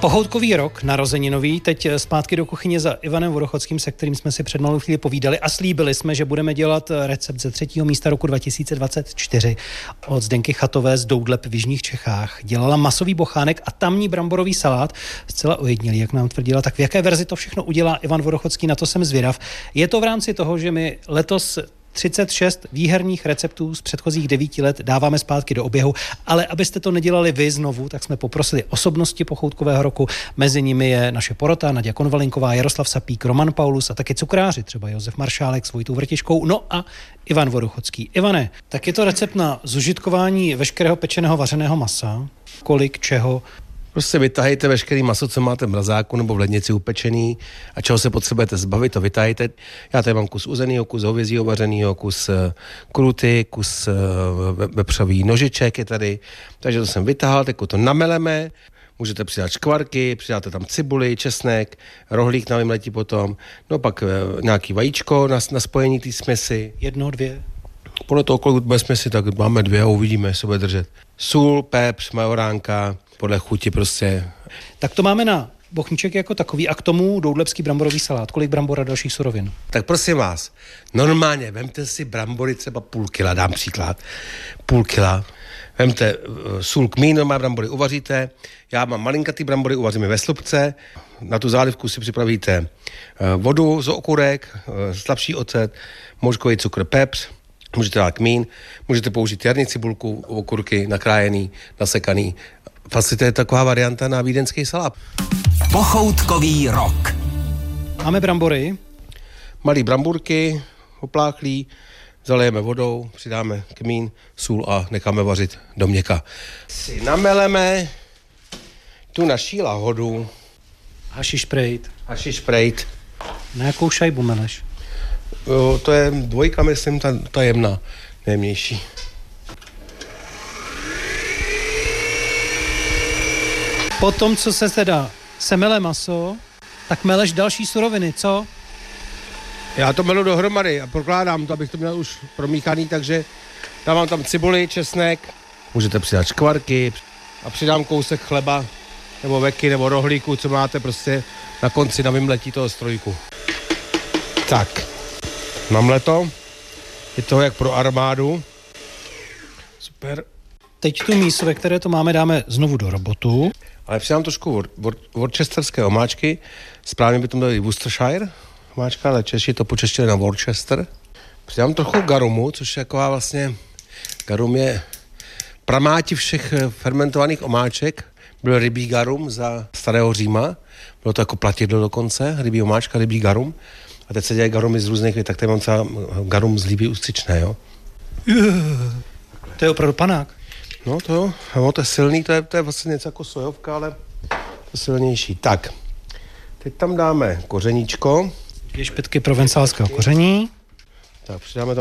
Pochoutkový rok, narozeninový, teď zpátky do kuchyně za Ivanem Vodochodským, se kterým jsme si před malou chvíli povídali a slíbili jsme, že budeme dělat recept ze 3. místa roku 2024 od Zdenky Chatové z Doudleb v jižních Čechách. Dělala masový bochánek a tamní bramborový salát, zcela ojedinělý, jak nám tvrdila. Tak v jaké verzi to všechno udělá Ivan Vodochodský, na to jsem zvědav. Je to v rámci toho, že my letos 36 výherních receptů z předchozích 9 let dáváme zpátky do oběhu, ale abyste to nedělali vy znovu, tak jsme poprosili osobnosti pochoutkového roku. Mezi nimi je naše porota, Naděja Konvalinková, Jaroslav Sapík, Roman Paulus a taky cukráři, třeba Josef Maršálek s Vojtou Vrtiškou, no a Ivan Vodochodský. Ivane, tak je to recept na zužitkování veškerého pečeného vařeného masa, kolik čeho. Prostě vytahejte veškerý maso, co máte v mrazáku nebo v lednici upečený a čeho se potřebujete zbavit, to vytahejte. Já tady mám kus uzenýho, kus hovězího vařenýho, kus kruty, kus vepřový nožiček je tady. Takže to jsem vytahal, teď to nameleme. Můžete přidat škvarky, přidáte tam cibuli, česnek, rohlík na vymletí potom. No pak nějaký vajíčko na spojení té směsi. 1, 2. Podle toho, kolik bude směsi, tak máme 2 a uvidíme, jestli bude držet. Sůl, pepř, majoránka, podle chuti prostě. Tak to máme na bochníček jako takový a k tomu doudlebský bramborový salát. Kolik brambor a dalších surovin? Tak prosím vás, normálně vemte si brambory třeba půl kila, dám příklad. Půl kila. Vemte sůl, kmín, normálně brambory uvaříte. Já mám malinkatý brambory, uvaříme ve slupce. Na tu zálivku si připravíte vodu z okurek, slabší ocet, moučkový cukr, pepř. Můžete dát kmín, můžete použít jarní cibulku, okurky, nakrájený, nasekaný. Vlastně to je taková varianta na vídeňský salát. Pochoutkový rok. Máme brambory. Malý bramburky, opláchlý, zalejeme vodou, přidáme kmín, sůl a necháme vařit do měka. Si nameleme tu naší lahodu. Hašiš prejt. Na jakou šajbu meleš? To je 2, myslím, ta jemná, nejjemnější. Potom, co se mele maso, tak meleš další suroviny, co? Já to melu dohromady a prokládám to, abych to měl už promíchaný, takže dávám tam cibuli, česnek, můžete přidat škvarky a přidám kousek chleba, nebo veky, nebo rohlíku, co máte prostě na konci na vymletí toho strojku. Tak, namleto, je to jak pro armádu. Super. Teď tu mísu, ve které to máme, dáme znovu do robotu. Ale přidám trošku worcesterské omáčky. Správně by to byl i Worcestershire omáčka, ale Češi to počeštili na Worcester. Přidám trochu garumu, což je taková vlastně... Garum je pramáti všech fermentovaných omáček. Byl rybí garum za starého Říma. Bylo to jako platidlo dokonce, rybí omáčka, rybí garum. A teď se dělají garumy z různých, tak tady mám třeba garum z líbí ústřičné, jo. To je opravdu panák. No to jo, no, to je silný, to je vlastně něco jako sojovka, ale to silnější. Tak, teď tam dáme kořeníčko. 2 špetky provencálského koření. Tak přidáme tam